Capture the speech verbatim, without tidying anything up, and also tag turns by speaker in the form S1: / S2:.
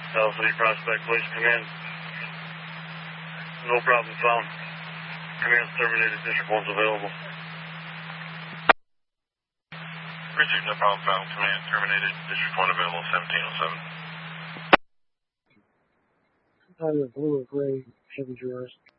S1: South City Prospect Police Command. No problem found. Command terminated. District one's available.
S2: Richard, no problem found. Command terminated. District one available. seventeen oh seven.
S3: Either blue or gray Chevy Jurors.